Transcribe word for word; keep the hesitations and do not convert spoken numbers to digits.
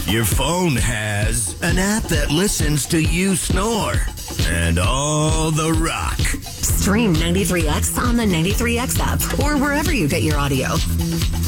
Your phone has an app that listens to you snore. And all the rock. Stream ninety-three X on the ninety-three X app or wherever you get your audio.